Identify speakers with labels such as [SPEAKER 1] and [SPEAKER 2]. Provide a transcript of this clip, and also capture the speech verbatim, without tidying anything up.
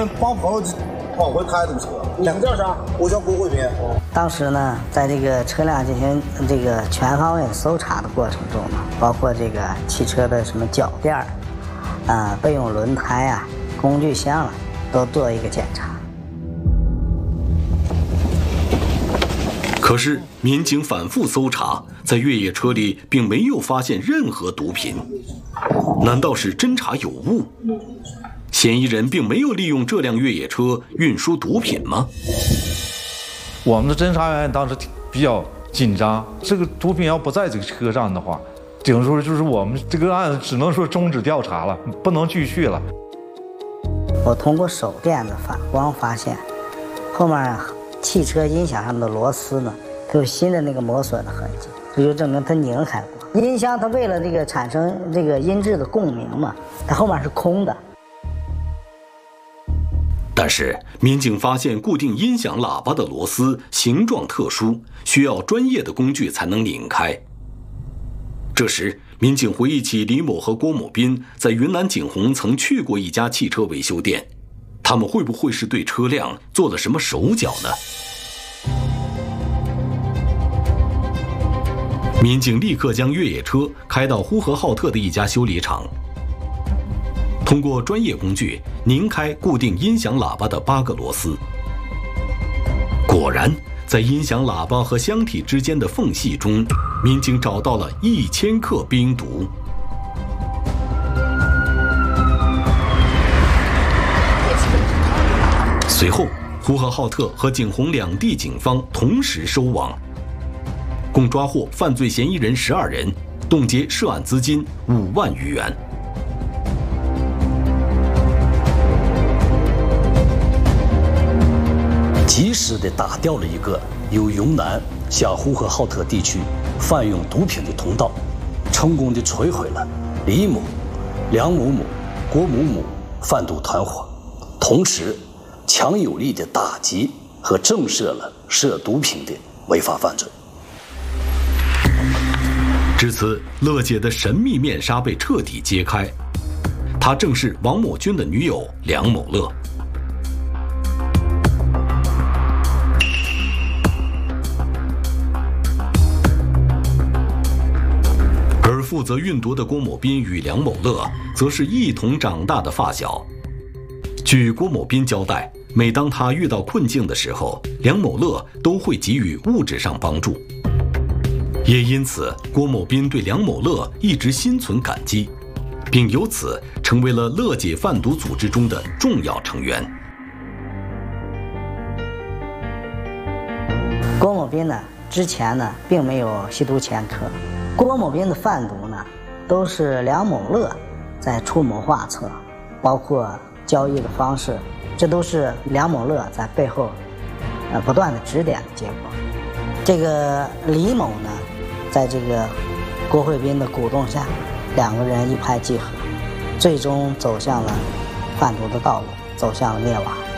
[SPEAKER 1] 们帮朋友往回开堵车。你叫啥？我叫郭慧民。
[SPEAKER 2] 当时呢，在这个车辆进行这个全方位搜查的过程中呢，包括这个汽车的什么脚垫儿、啊备用轮胎啊、工具箱啊，都做一个检查。
[SPEAKER 3] 可是民警反复搜查，在越野车里并没有发现任何毒品，难道是侦查有误？嫌疑人并没有利用这辆越野车运输毒品吗？
[SPEAKER 4] 我们的侦查员当时比较紧张，这个毒品要不在这个车上的话，顶多说就是我们这个案子只能说终止调查了，不能继续了。
[SPEAKER 2] 我通过手电的反光发现，后面汽车音响上的螺丝呢，它有新的那个磨损的痕迹，这就证明它拧开过。音箱它为了这个产生这个音质的共鸣嘛，它后面是空的。
[SPEAKER 3] 但是民警发现固定音响喇叭的螺丝形状特殊，需要专业的工具才能拧开。这时民警回忆起李某和郭某斌在云南景洪曾去过一家汽车维修店，他们会不会是对车辆做了什么手脚呢？民警立刻将越野车开到呼和浩特的一家修理厂，通过专业工具拧开固定音响喇叭的八个螺丝。果然，在音响喇叭和箱体之间的缝隙中，民警找到了一千克冰毒。随后，呼和浩特和景洪两地警方同时收网，共抓获犯罪嫌疑人十二人，冻结涉案资金五万余元。
[SPEAKER 5] 及时地打掉了一个由云南向呼和浩特地区贩运毒品的通道，成功地摧毁了李某、梁某某、郭某某贩毒团伙，同时强有力地打击和震慑了涉毒品的违法犯罪。
[SPEAKER 3] 至此，乐姐的神秘面纱被彻底揭开，她正是王某军的女友梁某乐。而负责运毒的郭某斌与梁某乐则是一同长大的发小。据郭某斌交代，每当他遇到困境的时候，梁某乐都会给予物质上帮助。也因此，郭某斌对梁某乐一直心存感激，并由此成为了乐姐贩毒组织中的重要成员。
[SPEAKER 2] 郭某斌呢，之前呢并没有吸毒前科。郭某斌的贩毒呢，都是梁某乐在出谋划策，包括交易的方式，这都是梁某乐在背后呃不断的指点的结果。这个李某呢，在这个郭慧斌的鼓动下，两个人一拍即合，最终走向了贩毒的道路，走向了灭亡。